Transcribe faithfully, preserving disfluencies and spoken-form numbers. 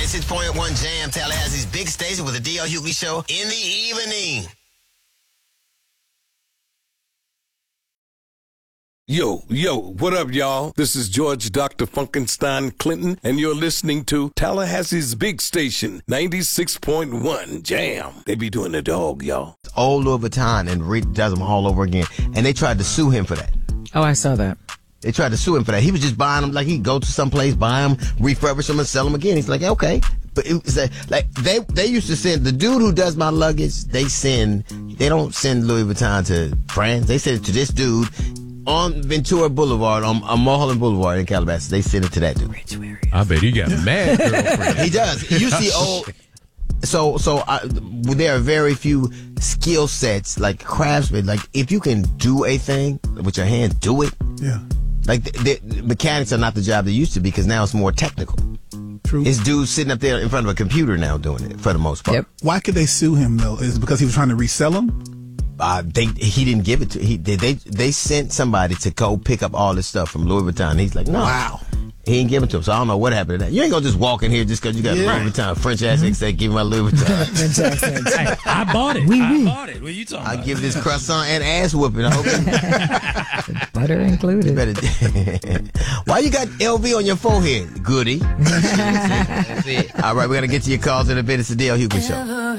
ninety-six point one Jam, Tallahassee's big station with the D L Hughley Show in the evening. Yo, yo, what up, y'all? This is George Doctor Funkenstein Clinton, and you're listening to Tallahassee's big station, ninety-six point one Jam. They be doing the dog, y'all. Old Louis Vuitton, and Reed does them all over again. And they tried to sue him for that. Oh, I saw that. They tried to sue him for that. He was just buying them, like he'd go to some place, buy them, refurbish them, and sell them again. He's like, okay. But it was like, like they they used to send, the dude who does my luggage, they send, they don't send Louis Vuitton to France. They send it to this dude on Ventura Boulevard, on, on Mulholland Boulevard in Calabasas. They send it to that dude. I bet he got mad girlfriend. He does. You see old... So, so I, there are very few skill sets, like craftsmen. Like, if you can do a thing with your hands, do it. Yeah. Like, the, the mechanics are not the job they used to be because now it's more technical. True. It's dudes sitting up there in front of a computer now doing it for the most part. Yep. Why could they sue him though? Is it because he was trying to resell them? Uh, they he didn't give it to he they they, they sent somebody to go pick up all this stuff from Louis Vuitton. He's like, no. Wow. He ain't give it to him, so I don't know what happened to that. You ain't gonna just walk in here just because you got Yeah. Louis Vuitton French ass mm-hmm. say, give me my Louis Vuitton. Hey, I bought it. Oui, I oui. bought it. What are you talking I about? give this croissant and ass whooping. I hope Butter included. you better. Why you got L V on your forehead, goody? That's it. All right, we're gonna get to your calls in a bit. It's the D L Hughley Show.